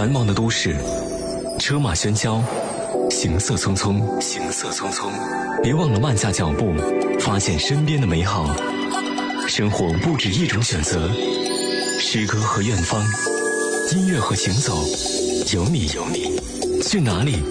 繁忙的都市，车马喧嚣，行色匆匆，行色匆匆。别忘了慢下脚步，发现身边的美好。生活不止一种选择，诗歌和远方，音乐和行走，有你，去哪里